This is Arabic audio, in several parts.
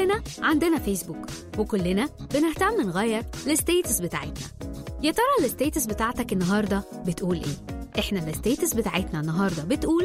كلنا عندنا فيسبوك، وكلنا بنهتم نغير الستيتس بتاعتنا. يا ترى الستيتس بتاعتك النهاردة بتقول ايه؟ احنا الستيتس بتاعتنا النهاردة بتقول: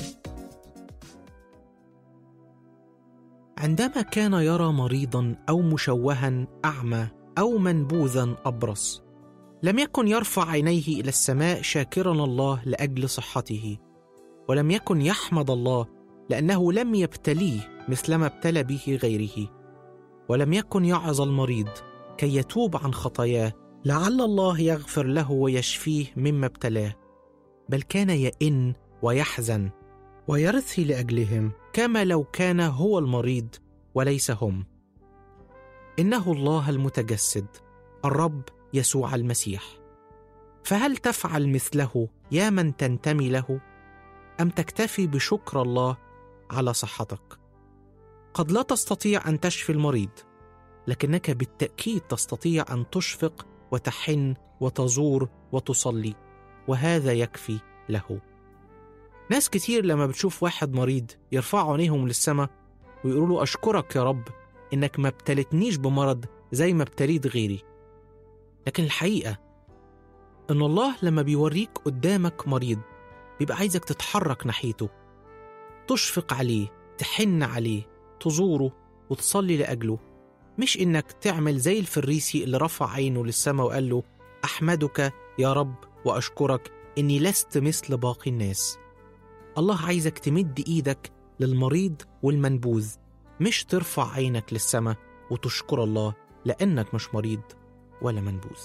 عندما كان يرى مريضا أو مشوها أعمى أو منبوذا أبرص، لم يكن يرفع عينيه إلى السماء شاكرا الله لأجل صحته، ولم يكن يحمد الله لأنه لم يبتليه مثلما ابتلى به غيره، ولم يكن يعظ المريض كي يتوب عن خطاياه لعل الله يغفر له ويشفيه مما ابتلاه، بل كان يئن ويحزن ويرثي لأجلهم كما لو كان هو المريض وليس هم. إنه الله المتجسد، الرب يسوع المسيح. فهل تفعل مثله يا من تنتمي له، أم تكتفي بشكر الله على صحتك؟ قد لا تستطيع أن تشفي المريض، لكنك بالتأكيد تستطيع أن تشفق وتحن وتزور وتصلي، وهذا يكفي له. ناس كتير لما بتشوف واحد مريض يرفعوا عينيهم للسماء ويقولوا له: أشكرك يا رب إنك ما ابتلتنيش بمرض زي ما ابتليت غيري. لكن الحقيقة إن الله لما بيوريك قدامك مريض بيبقى عايزك تتحرك ناحيته، تشفق عليه، تحن عليه، تزوره وتصلي لأجله، مش إنك تعمل زي الفريسي اللي رفع عينه للسماء وقال له: أحمدك يا رب وأشكرك إني لست مثل باقي الناس. الله عايزك تمد إيدك للمريض والمنبوذ، مش ترفع عينك للسماء وتشكر الله لأنك مش مريض ولا منبوذ.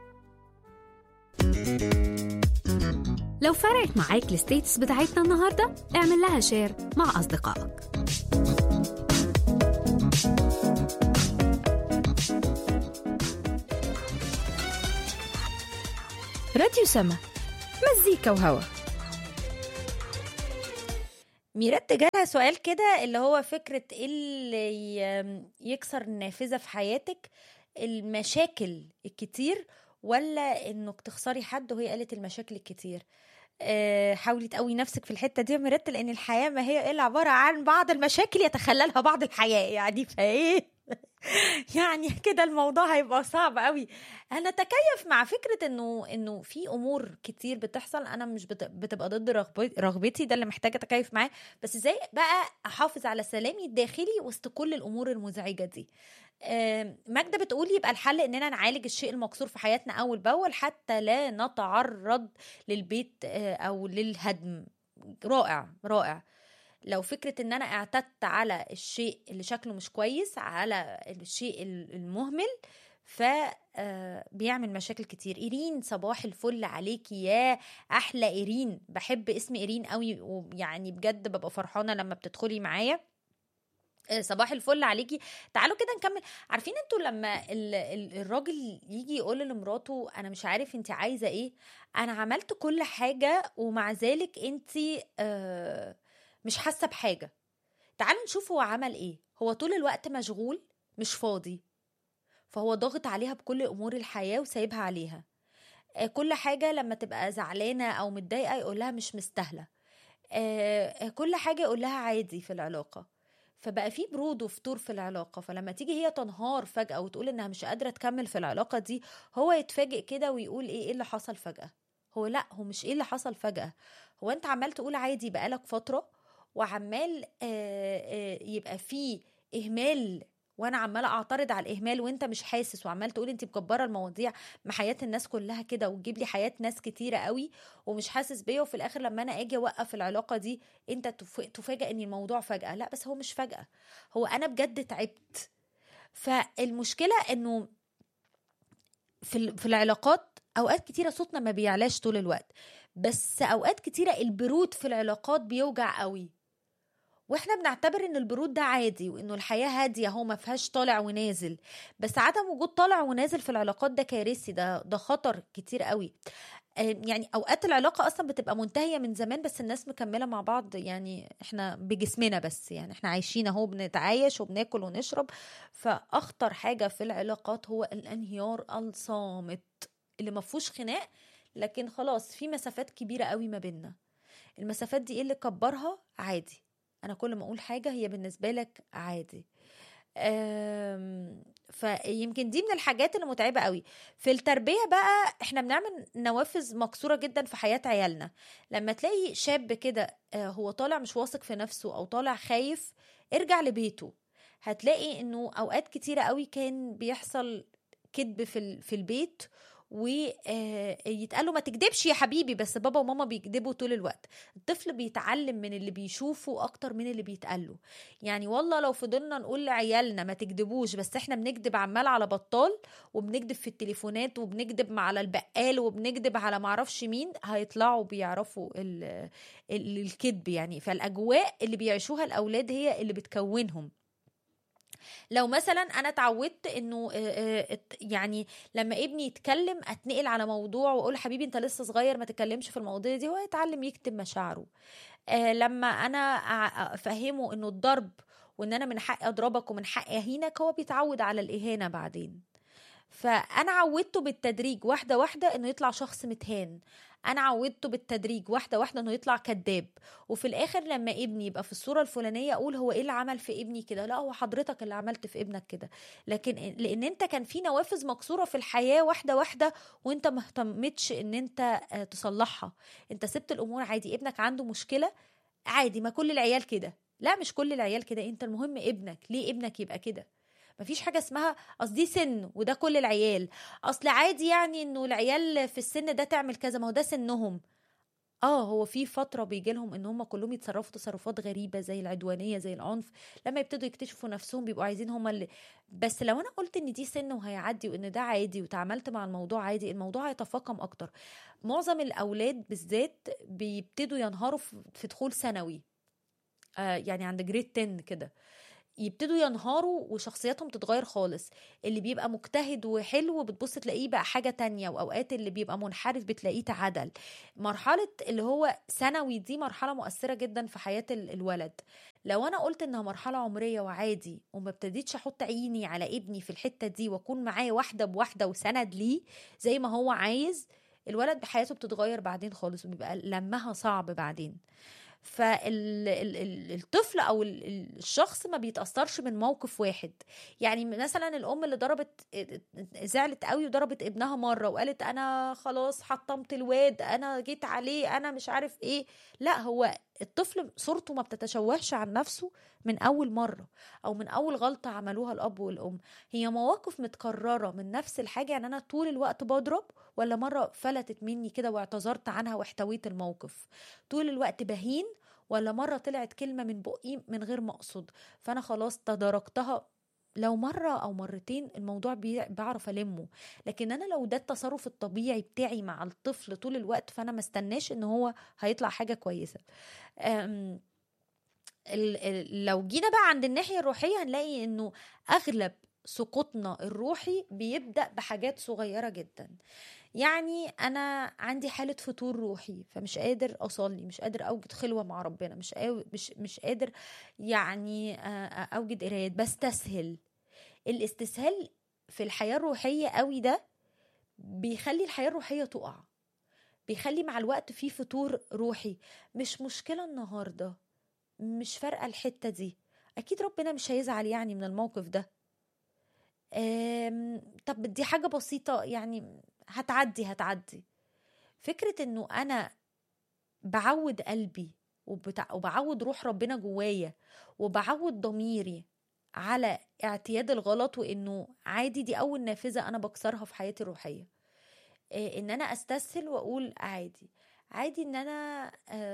لو فرقت معاك الستيتس بتاعتنا النهاردة، اعمل لها شير مع أصدقائك. راديو سما، مزيكا وهوا. ميرات جالها سؤال كده اللي هو فكرة اللي يكسر النافذة في حياتك، المشاكل الكتير ولا انك تخسري حد؟ وهي قالت المشاكل الكتير. حاولي تقوي نفسك في الحتة دي يا ميرات، لان الحياة ما هي الا عبارة عن بعض المشاكل يتخللها بعض الحياة، يعني فايه يعني كده الموضوع هيبقى صعب قوي. انا اتكيف مع فكره انه في امور كتير بتحصل انا مش بتبقى ضد رغبتي، ده اللي محتاجه اتكيف معاه. بس ازاي بقى احافظ على سلامي الداخلي وسط كل الامور المزعجه دي؟ ماجدة بتقول يبقى الحل اننا نعالج الشيء المكسور في حياتنا اول باول حتى لا نتعرض للبيت او للهدم. رائع رائع. لو فكرة ان انا اعتدت على الشيء اللي شكله مش كويس، على الشيء المهمل، بيعمل مشاكل كتير. إيرين، صباح الفل عليكي يا احلى إيرين، بحب اسم إيرين قوي، ويعني بجد ببقى فرحانة لما بتدخلي معايا. صباح الفل عليكي. تعالوا كده نكمل. عارفين انتوا لما الراجل يجي يقول لمراته: انا مش عارف انت عايزة ايه، انا عملت كل حاجة ومع ذلك انت مش حاسة بحاجة. تعالوا نشوف هو عمل ايه. هو طول الوقت مشغول، مش فاضي، فهو ضاغط عليها بكل امور الحياة وسايبها عليها. كل حاجة لما تبقى زعلانة او متضايقة يقولها مش مستاهلة. كل حاجة يقولها عادي في العلاقة، فبقى في برود وفتور في العلاقة. فلما تيجي هي تنهار فجأة وتقول انها مش قادرة تكمل في العلاقة دي، هو يتفاجئ كده ويقول ايه اللي حصل فجأة. هو لا، هو مش ايه اللي حصل فجأة، هو انت عمال تقول عادي بقالك فترة، وعمال يبقى فيه إهمال، وانا عماله اعترض على الاهمال وانت مش حاسس، وعمال تقول انت مكبره المواضيع، ما حياه الناس كلها كده، وتجيب لي حياه ناس كتيره قوي ومش حاسس بيا، وفي الاخر لما انا اجي اوقف العلاقه دي انت تفاجئ ان الموضوع فجاه. لا، بس هو مش فجاه، هو انا بجد تعبت. فالمشكله انه في العلاقات اوقات كتيره صوتنا ما بيعلاش طول الوقت، بس اوقات كتيره البرود في العلاقات بيوجع قوي، واحنا بنعتبر ان البرود ده عادي، وانه الحياة هادية هو ما فيهاش طالع ونازل. بس عدم وجود طالع ونازل في العلاقات ده كارثي، ده خطر كتير قوي. يعني اوقات العلاقة اصلا بتبقى منتهية من زمان، بس الناس مكملة مع بعض، يعني احنا بجسمنا بس، يعني احنا عايشين اهو، بنتعايش وبناكل ونشرب. فاخطر حاجة في العلاقات هو الانهيار الصامت اللي ما فيهوش خناق، لكن خلاص في مسافات كبيرة قوي ما بيننا. المسافات دي ايه اللي كبرها؟ عادي، انا كل ما اقول حاجة هي بالنسبة لك عادي. فيمكن دي من الحاجات اللي متعبة قوي في التربية. بقى احنا بنعمل نوافذ مكسورة جدا في حياة عيالنا. لما تلاقي شاب كده هو طالع مش واثق في نفسه او طالع خايف، ارجع لبيته، هتلاقي انه اوقات كتيرة قوي كان بيحصل كذب في البيت، ويتقال له ما تكدبش يا حبيبي، بس بابا وماما بيكدبوا طول الوقت. الطفل بيتعلم من اللي بيشوفه اكتر من اللي بيتقاله. يعني والله لو فضلنا نقول لعيالنا ما تكدبوش، بس احنا بنكدب عمال على بطال، وبنكدب في التليفونات، وبنكدب على البقال، وبنكدب على معرفش مين، هيطلعوا بيعرفوا الكذب يعني. فالاجواء اللي بيعيشوها الاولاد هي اللي بتكونهم. لو مثلا انا اتعودت انه يعني لما ابني يتكلم اتنقل على موضوع واقول حبيبي انت لسه صغير ما تتكلمش في المواضيع دي، هو يتعلم يكتم مشاعره. لما انا افهمه انه الضرب وان انا من حقي اضربك ومن حقي اهينك، هو بيتعود على الاهانة بعدين. فانا عودته بالتدريج واحده واحده انه يطلع شخص متهان. انا عودته بالتدريج واحده واحده انه يطلع كذاب. وفي الاخر لما ابني يبقى في الصوره الفلانيه اقول هو ايه اللي عمل في ابني كده؟ لا، هو حضرتك اللي عملت في ابنك كده. لكن لان انت كان في نوافذ مكسوره في الحياه واحده واحده، وانت ما اهتمتش ان انت تصلحها. انت سبت الامور عادي. ابنك عنده مشكله عادي، ما كل العيال كده. لا، مش كل العيال كده. انت المهم ابنك. ليه ابنك يبقى كده؟ مفيش حاجة اسمها اصل دي سن وده كل العيال، اصل عادي يعني انه العيال في السن ده تعمل كذا، ما هو ده سنهم. هو في فترة بيجي لهم ان هم كلهم يتصرفوا تصرفات غريبة زي العدوانية زي العنف. لما يبتدوا يكتشفوا نفسهم بيبقوا عايزين هم اللي. بس لو انا قلت ان دي سن وهيعدي وان ده عادي وتعاملت مع الموضوع عادي، الموضوع هيتفاقم اكتر. معظم الاولاد بالذات بيبتدوا ينهاروا في دخول ثانوي، يعني عند جريد 10 كده يبتدوا ينهاروا وشخصياتهم تتغير خالص. اللي بيبقى مجتهد وحلو بتبص تلاقيه بقى حاجة تانية، وأوقات اللي بيبقى منحرف بتلاقيه تعدل. مرحلة اللي هو ثانوي دي مرحلة مؤثرة جدا في حياة الولد. لو أنا قلت إنها مرحلة عمرية وعادي، وما ابتديتش أحط عيني على ابني في الحتة دي وأكون معاه واحدة بواحدة وسند ليه زي ما هو عايز، الولد بحياته بتتغير بعدين خالص، وبيبقى لمها صعب بعدين. فالطفل او الشخص ما بيتأثرش من موقف واحد. يعني مثلا الام اللي زعلت قوي وضربت ابنها مرة وقالت انا خلاص حطمت الواد، انا جيت عليه، انا مش عارف ايه. لا، هو الطفل صورته ما بتتشوهش عن نفسه من اول مرة او من اول غلطة عملوها الاب والام. هي مواقف متكررة من نفس الحاجة. يعني انا طول الوقت بضرب، ولا مرة فلتت مني كده واعتذرت عنها واحتويت الموقف؟ طول الوقت بهين، ولا مرة طلعت كلمة من بقي من غير ما أقصد فأنا خلاص تداركتها؟ لو مرة أو مرتين الموضوع بعرف ألمه. لكن أنا لو ده التصرف الطبيعي بتاعي مع الطفل طول الوقت، فأنا ما استناش إن هو هيطلع حاجة كويسة. لو جينا بقى عند الناحية الروحية هنلاقي إنه أغلب سقوطنا الروحي بيبدأ بحاجات صغيرة جدا. يعني أنا عندي حالة فتور روحي، فمش قادر أصلي، مش قادر أوجد خلوة مع ربنا، مش قادر يعني أوجد قرايات، بستسهل. الاستسهال في الحياة الروحية قوي ده بيخلي الحياة الروحية تقع، بيخلي مع الوقت فيه فتور روحي. مش مشكلة النهاردة، مش فارقة الحتة دي، أكيد ربنا مش هيزعل يعني من الموقف ده. طب دي حاجة بسيطة يعني هتعدي. فكرة انه انا بعود قلبي وبعود روح ربنا جوايا وبعود ضميري على اعتياد الغلط، وانه عادي دي اول نافذة انا بكسرها في حياتي الروحية. ان انا استسهل واقول عادي ان انا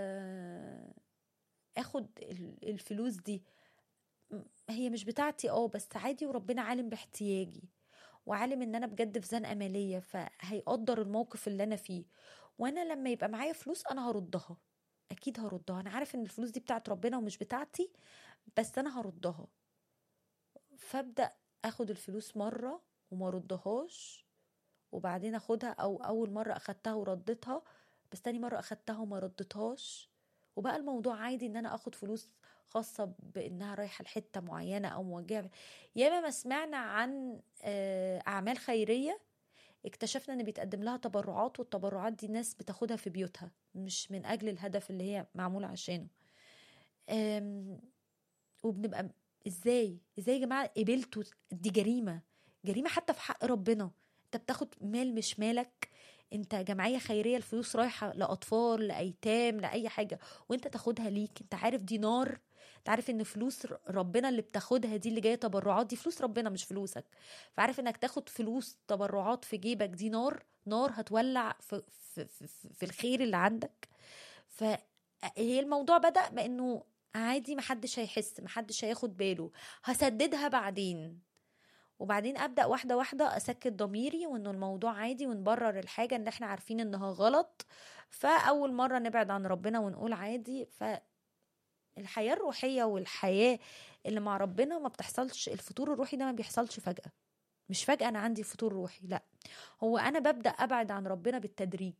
اخد الفلوس دي، هي مش بتاعتي بس عادي، وربنا عالم باحتياجي وعالم ان انا بجد في زنقة مالية، فهيقدر الموقف اللي انا فيه. وانا لما يبقى معايا فلوس انا هردها، اكيد هردها. انا عارف ان الفلوس دي بتاعت ربنا ومش بتاعتي، بس انا هردها. فابدأ اخد الفلوس مرة وما ردهاش، وبعدين اخدها، او اول مرة اخدتها وردتها، بس تاني مرة اخدتها وما ردتهاش، وبقى الموضوع عادي ان انا اخد فلوس خاصة بانها رايحة لحتة معينة او موجهة. ياما ما سمعنا عن اعمال خيرية اكتشفنا ان بيتقدم لها تبرعات، والتبرعات دي الناس بتاخدها في بيوتها مش من اجل الهدف اللي هي معمولة عشانه. وبنبقى ازاي يا جماعه قبلتوا؟ دي جريمه حتى في حق ربنا. انت بتاخد مال مش مالك، انت جمعيه خيريه، الفلوس رايحه لاطفال لايتام لاي حاجه، وانت تاخدها ليك. انت عارف دي نار، انت عارف ان فلوس ربنا اللي بتاخدها دي اللي جايه تبرعات، دي فلوس ربنا مش فلوسك. فعارف انك تاخد فلوس تبرعات في جيبك، دي نار هتولع في الخير اللي عندك. فهي الموضوع بدأ بانه عادي، محدش هيحس، محدش هياخد باله، هسددها بعدين. وبعدين ابدا واحده واحده اسكت ضميري، وانه الموضوع عادي، ونبرر الحاجه ان احنا عارفين انها غلط. فاول مره نبعد عن ربنا ونقول عادي. فالحياه الروحيه والحياه اللي مع ربنا ما بتحصلش، الفطور الروحي ده ما بيحصلش فجاه. مش فجاه انا عندي فطور روحي، لا، هو انا ببدا ابعد عن ربنا بالتدريج.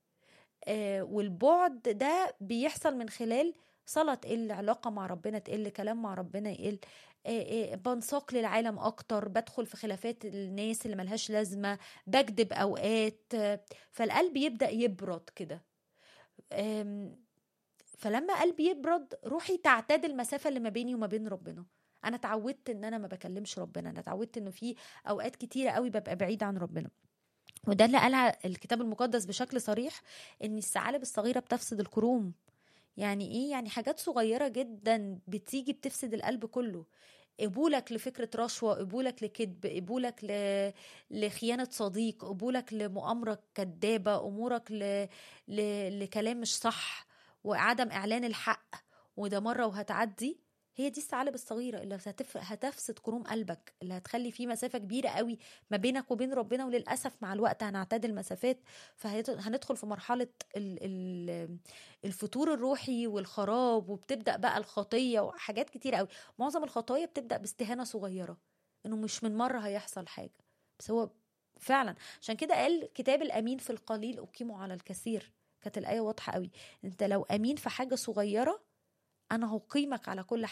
والبعد ده بيحصل من خلال صلاة تقل، علاقة مع ربنا تقل، كلام مع ربنا يقل، بنساق للعالم أكتر، بدخل في خلافات الناس اللي ملهاش لازمة، بكذب أوقات، فالقلب يبدأ يبرد كده. فلما قلبي يبرد، روحي تعتاد المسافة اللي ما بيني وما بين ربنا. أنا اتعودت إن أنا ما بكلمش ربنا، أنا اتعودت إنه في أوقات كتيرة قوي ببقى بعيد عن ربنا. وده اللي قالها الكتاب المقدس بشكل صريح، ان الثعالب الصغيرة بتفسد الكروم. يعني ايه؟ يعني حاجات صغيرة جدا بتيجي بتفسد القلب كله. قبولك لفكرة رشوة، قبولك لكذب، قبولك لخيانة صديق، قبولك لمؤامرة كذابة، أمورك لكلام مش صح، وعدم إعلان الحق، وده مرة وهتعدي. هي دي الثعالب الصغيرة اللي هتفسد كروم قلبك، اللي هتخلي فيه مسافة كبيرة قوي ما بينك وبين ربنا. وللأسف مع الوقت هنعتاد المسافات، فهندخل في مرحلة الفتور الروحي والخراب، وبتبدأ بقى الخطية وحاجات كتير قوي. معظم الخطايا بتبدأ باستهانة صغيرة، انه مش من مرة هيحصل حاجة، بس هو فعلا. عشان كده قال كتاب الأمين في القليل أقيمه على الكثير. كانت الآية واضحة قوي، انت لو أمين في حاجة صغيرة أنا هقيمك على كل